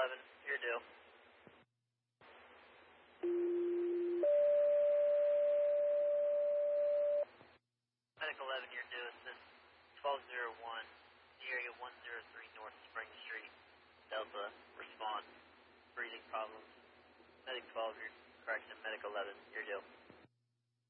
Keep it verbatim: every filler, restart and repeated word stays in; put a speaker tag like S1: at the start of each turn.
S1: eleven, you're due. Medic eleven, you're due. Assist twelve oh one, the area one oh three North Spring Street, Delta.